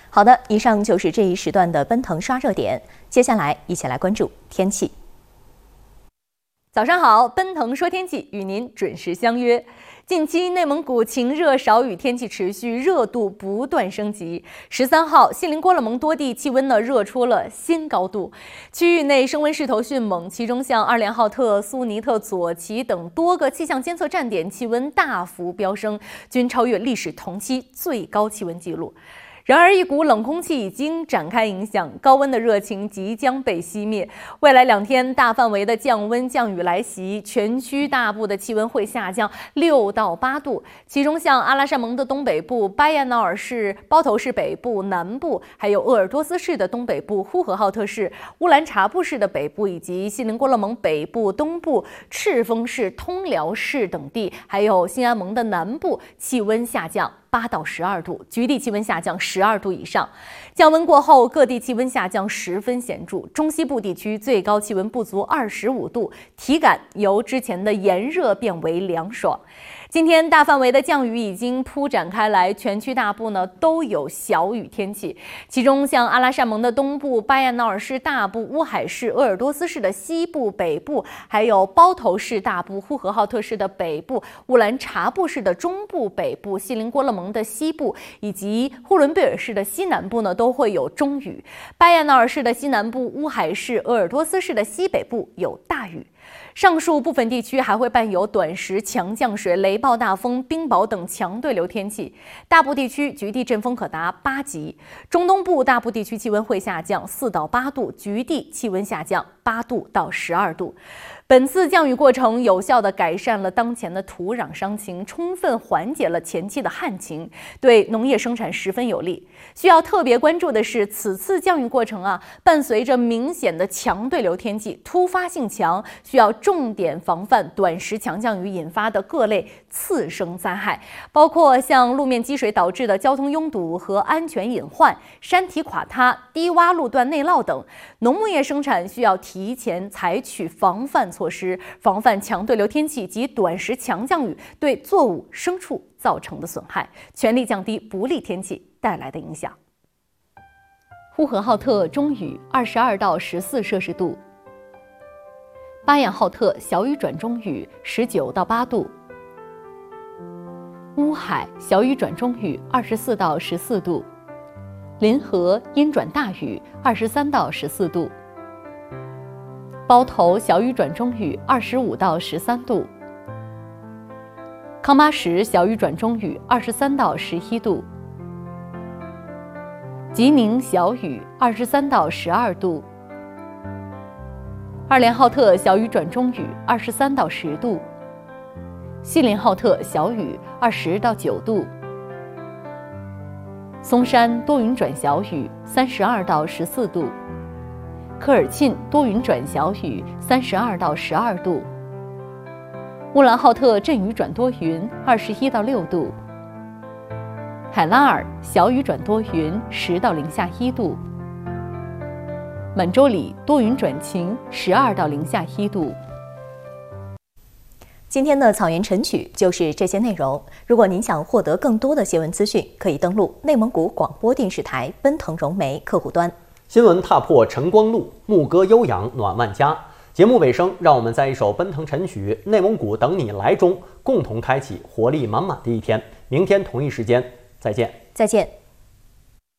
好的，以上就是这一时段的奔腾刷热点，接下来一起来关注天气。早上好，奔腾说天气与您准时相约。近期内蒙古晴热少雨天气持续，热度不断升级。13号，锡林郭勒盟多地气温热出了新高度，区域内升温势头迅猛，其中像2连浩特、苏尼特、左旗等多个气象监测站点气温大幅飙升，均超越历史同期最高气温纪录。然而，一股冷空气已经展开影响，高温的热情即将被熄灭。未来2天，大范围的降温降雨来袭，全区大部的气温会下降6到8度。其中，像阿拉善盟的东北部、巴彦淖尔市、包头市北部、南部，还有鄂尔多斯市的东北部、呼和浩特市、乌兰察布市的北部，以及锡林郭勒盟北部、东部、赤峰市、通辽市等地，还有新安盟的南部，气温下降8到12度，局地气温下降12度以上。降温过后，各地气温下降十分显著，中西部地区最高气温不足25度，体感由之前的炎热变为凉爽。今天大范围的降雨已经铺展开来，全区大部都有小雨天气。其中像阿拉善盟的东部、巴彦淖尔市大部、乌海市、鄂尔多斯市的西部、北部，还有包头市大部、呼和浩特市的北部、乌兰察布市的中部、北部、锡林郭勒盟的西部以及呼伦贝尔市的西南部都会有中雨。巴彦淖尔市的西南部、乌海市、鄂尔多斯市的西北部有大雨。上述部分地区还会伴有短时强降水、雷暴大风、冰雹等强对流天气，大部地区局地阵风可达8级。中东部大部地区气温会下降4到8度，局地气温下降8度到12度。本次降雨过程有效地改善了当前的土壤伤情，充分缓解了前期的旱情，对农业生产十分有利。需要特别关注的是，此次降雨过程伴随着明显的强对流天气，突发性强，需要重点防范短时强降雨引发的各类次生灾害，包括像路面积水导致的交通拥堵和安全隐患、山体垮塌、低洼路段内涝等。农牧业生产需要提前采取防范措施，防范强对流天气及短时强降雨对作物、牲畜造成的损害，全力降低不利天气带来的影响。呼和浩特中雨22到14摄氏度，巴彦浩特小雨转中雨19到8度，乌海小雨转中雨24到14度，临河阴转大雨23到14度，包头小雨转中雨25到13度，康巴什小雨转中雨23到11度，吉宁小雨23到12度，2连浩特小雨转中雨23到10度，锡林浩特小雨20到9度，松山多云转小雨32到14度，科尔沁多云转小雨32到12度，乌兰浩特阵雨转多云21到6度，海拉尔小雨转多云10到零下1度，满洲里多云转晴12到零下1度。今天的草原晨曲就是这些内容。如果您想获得更多的新闻资讯，可以登录内蒙古广播电视台奔腾融媒客户端。 新闻踏破晨光路，牧歌悠扬暖万家。节目尾声，让我们在一首奔腾晨曲《内蒙古等你来》中，共同开启活力满满的一天。明天同一时间再见。 再见。